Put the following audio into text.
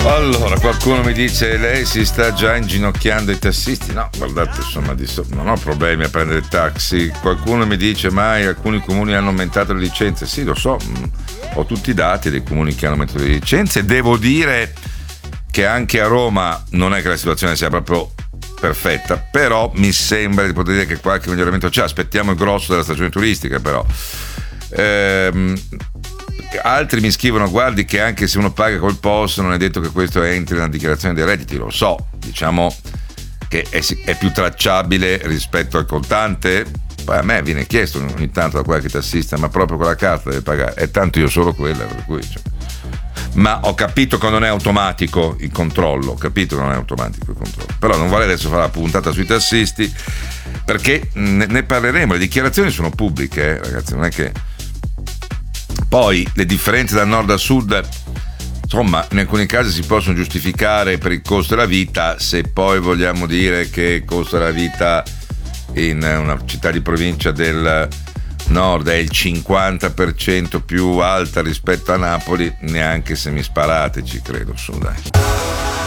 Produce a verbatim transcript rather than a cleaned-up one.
Allora, qualcuno mi dice lei si sta già inginocchiando i tassisti. No, guardate, insomma, di so- non ho problemi a prendere il taxi. Qualcuno mi dice mai alcuni comuni hanno aumentato le licenze. Sì, lo so, mh, ho tutti i dati dei comuni che hanno aumentato le licenze. Devo dire che anche a Roma non è che la situazione sia proprio perfetta, però mi sembra di poter dire che qualche miglioramento c'è. Aspettiamo il grosso della stagione turistica, però. Ehm, altri mi scrivono: guardi che anche se uno paga col P O S non è detto che questo entri nella dichiarazione dei redditi. Lo so, diciamo che è, è più tracciabile rispetto al contante. Poi a me viene chiesto ogni tanto da qualche tassista: ma proprio con la carta deve pagare? E tanto io solo quella, per cui, cioè. Ma ho capito che non è automatico il controllo, ho capito che non è automatico il controllo, però non vale adesso fare la puntata sui tassisti, perché ne, ne parleremo. Le dichiarazioni sono pubbliche, eh, ragazzi, non è che poi le differenze da nord a sud, insomma, in alcuni casi si possono giustificare per il costo della vita. Se poi vogliamo dire che il costo della vita in una città di provincia del nord è il cinquanta per cento più alta rispetto a Napoli, neanche se mi sparate ci credo, su dai.